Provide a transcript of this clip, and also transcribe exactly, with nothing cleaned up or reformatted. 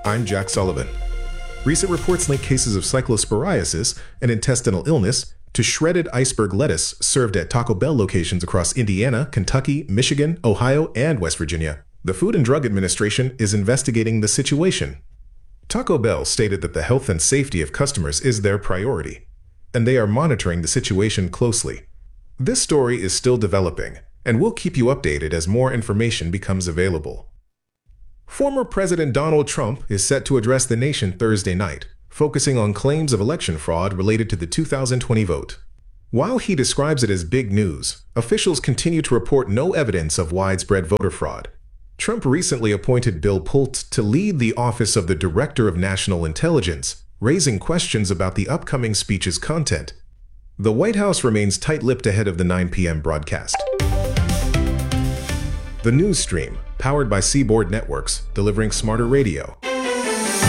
I'm Jack Sullivan. Recent reports link cases of cyclosporiasis, an intestinal illness, to shredded iceberg lettuce served at Taco Bell locations across Indiana, Kentucky, Michigan, Ohio, and West Virginia. The Food and Drug Administration is investigating the situation. Taco Bell stated that the health and safety of customers is their priority, and they are monitoring the situation closely. This story is still developing, and we'll keep you updated as more information becomes available. Former President Donald Trump is set to address the nation Thursday night, focusing on claims of election fraud related to the two thousand twenty vote. While he describes it as big news, officials continue to report no evidence of widespread voter fraud. Trump recently appointed Bill Pulte to lead the Office of the Director of National Intelligence, raising questions about the upcoming speech's content. The White House remains tight-lipped ahead of the nine p m broadcast. The news stream, powered by Seaboard Networks, delivering smarter radio.